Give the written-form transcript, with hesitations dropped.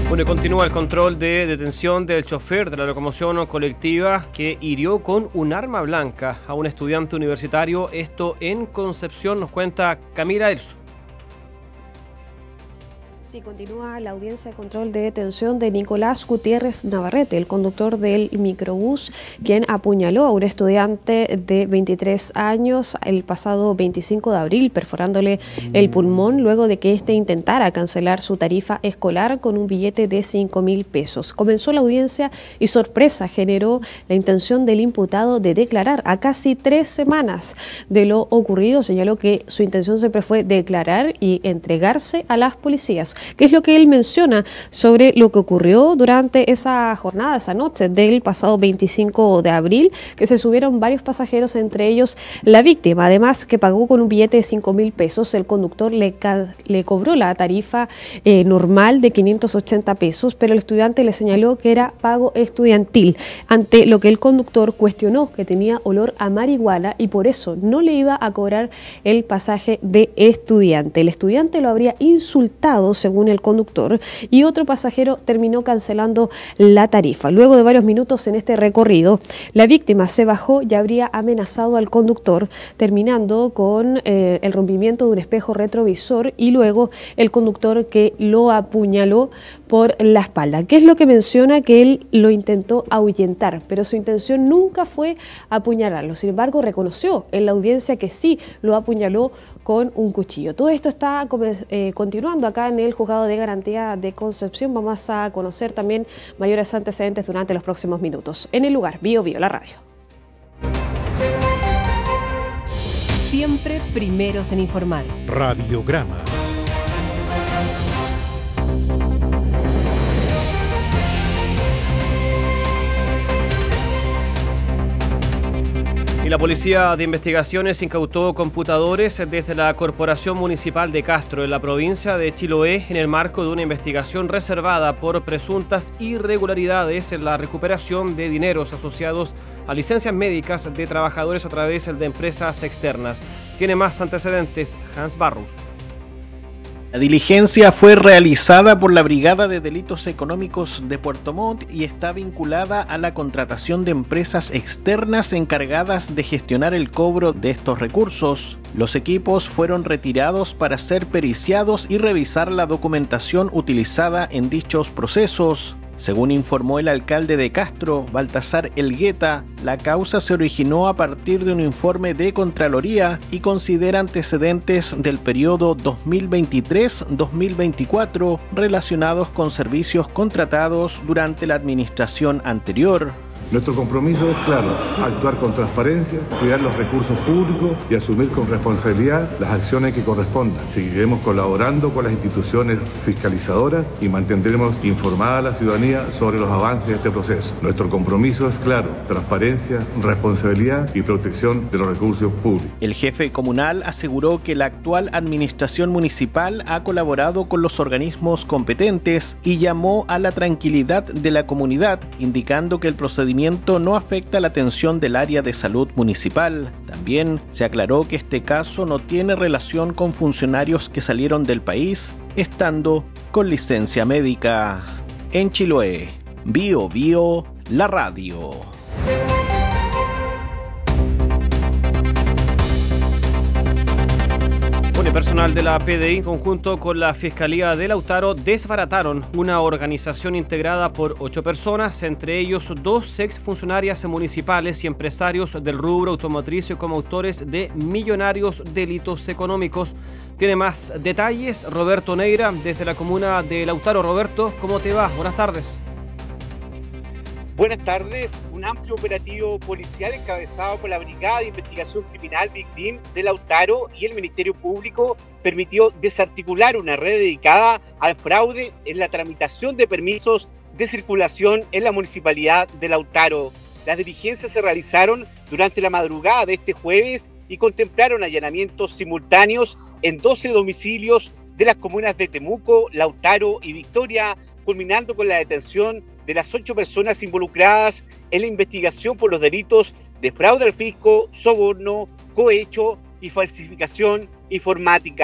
Bueno, continúa el control de detención del chofer de la locomoción colectiva que hirió con un arma blanca a un estudiante universitario. Esto en Concepción, nos cuenta Camila Elso. Sí, continúa la audiencia de control de detención de Nicolás Gutiérrez Navarrete, el conductor del microbús, quien apuñaló a un estudiante de 23 años el pasado 25 de abril, perforándole el pulmón luego de que éste intentara cancelar su tarifa escolar con un billete de 5.000 pesos. Comenzó la audiencia y sorpresa generó la intención del imputado de declarar a casi 3 semanas de lo ocurrido. Señaló que su intención siempre fue declarar y entregarse a las policías. ¿Qué es lo que él menciona sobre lo que ocurrió durante esa jornada, esa noche del pasado 25 de abril? Que se subieron varios pasajeros, entre ellos la víctima. Además, que pagó con un billete de 5.000 pesos. El conductor le cobró la tarifa normal de 580 pesos, pero el estudiante le señaló que era pago estudiantil, ante lo que el conductor cuestionó que tenía olor a marihuana y por eso no le iba a cobrar el pasaje de estudiante. El estudiante lo habría insultado, según el conductor, y otro pasajero terminó cancelando la tarifa. Luego de varios minutos en este recorrido, la víctima se bajó y habría amenazado al conductor, terminando con el rompimiento de un espejo retrovisor y luego el conductor que lo apuñaló por la espalda. ¿Qué es lo que menciona? Que él lo intentó ahuyentar, pero su intención nunca fue apuñalarlo. Sin embargo, reconoció en la audiencia que sí lo apuñaló con un cuchillo. Todo esto está continuando acá en el Juzgado de Garantía de Concepción. Vamos a conocer también mayores antecedentes durante los próximos minutos. En el lugar, Bio Bio, la radio. Siempre primeros en informar. Radiograma. Y la Policía de Investigaciones incautó computadores desde la Corporación Municipal de Castro, en la provincia de Chiloé, en el marco de una investigación reservada por presuntas irregularidades en la recuperación de dineros asociados a licencias médicas de trabajadores a través de empresas externas. Tiene más antecedentes Hans Barros. La diligencia fue realizada por la Brigada de Delitos Económicos de Puerto Montt y está vinculada a la contratación de empresas externas encargadas de gestionar el cobro de estos recursos. Los equipos fueron retirados para ser periciados y revisar la documentación utilizada en dichos procesos. Según informó el alcalde de Castro, Baltasar Elgueta, la causa se originó a partir de un informe de Contraloría y considera antecedentes del periodo 2023-2024 relacionados con servicios contratados durante la administración anterior. Nuestro compromiso es claro: actuar con transparencia, cuidar los recursos públicos y asumir con responsabilidad las acciones que correspondan. Seguiremos colaborando con las instituciones fiscalizadoras y mantendremos informada a la ciudadanía sobre los avances de este proceso. Nuestro compromiso es claro: transparencia, responsabilidad y protección de los recursos públicos. El jefe comunal aseguró que la actual administración municipal ha colaborado con los organismos competentes y llamó a la tranquilidad de la comunidad, indicando que el procedimiento no afecta la atención del área de salud municipal. También se aclaró que este caso no tiene relación con funcionarios que salieron del país estando con licencia médica. En Chiloé, Bio Bio, la radio. Personal de la PDI, en conjunto con la Fiscalía de Lautaro, desbarataron una organización integrada por 8 personas, entre ellos 2 exfuncionarias municipales y empresarios del rubro automotriz como autores de millonarios delitos económicos. Tiene más detalles Roberto Neira desde la comuna de Lautaro. Roberto, ¿cómo te va? Buenas tardes. Buenas tardes. Un amplio operativo policial encabezado por la Brigada de Investigación Criminal BICDIM de Lautaro y el Ministerio Público permitió desarticular una red dedicada al fraude en la tramitación de permisos de circulación en la Municipalidad de Lautaro. Las diligencias se realizaron durante la madrugada de este jueves y contemplaron allanamientos simultáneos en 12 domicilios de las comunas de Temuco, Lautaro y Victoria, culminando con la detención de las 8 personas involucradas en la investigación por los delitos de fraude al fisco, soborno, cohecho y falsificación informática.